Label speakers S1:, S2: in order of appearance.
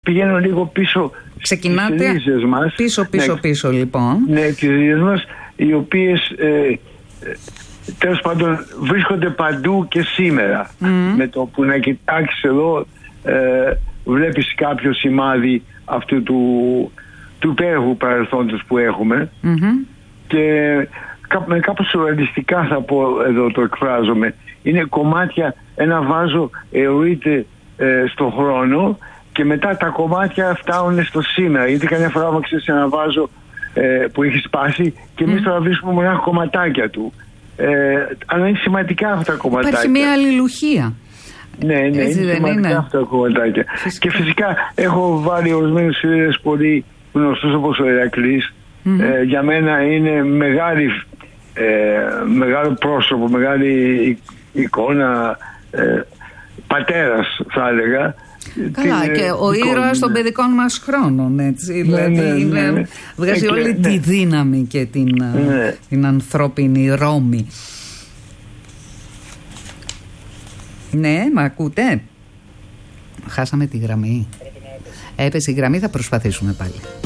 S1: Πηγαίνω λίγο πίσω.
S2: Ξεκινάτε
S1: στις ρίζες μας.
S2: πίσω λοιπόν.
S1: Ναι, τις ρίζες μας, οι οποίες τέλος πάντων βρίσκονται παντού και σήμερα. Με το που να κοιτάξεις εδώ βλέπεις κάποιο σημάδι αυτού του υπέροχου παρελθόντος που έχουμε. Και με κάπως σουρεαλιστικά θα πω, εδώ το εκφράζομαι, είναι κομμάτια, ένα βάζο αιωρείται στον χρόνο και μετά τα κομμάτια φτάνουν στο σήμερα, γιατί καμιά φορά ξέρεις ένα βάζο που έχει σπάσει και εμείς τώρα βρίσκουμε μονάχα κομματάκια του, αλλά είναι σημαντικά αυτά τα κομματάκια.
S2: Υπάρχει μια αλληλουχία.
S1: Ναι, είναι σημαντικά αυτά τα κομματάκια. Και φυσικά έχω βάλει ορισμένους φίλες πολύ γνωστούς όπως ο Ηρακλής. Για μένα είναι μεγάλο πρόσωπο, μεγάλη εικόνα, πατέρας θα έλεγα.
S2: Καλά, και ο ήρωας των παιδικών μας χρόνων, έτσι. Δηλαδή βγάζει όλη τη δύναμη και την ανθρώπινη ρόμη. Ναι, μα ακούτε? Χάσαμε τη γραμμή. Έπεσε η γραμμή, θα προσπαθήσουμε πάλι.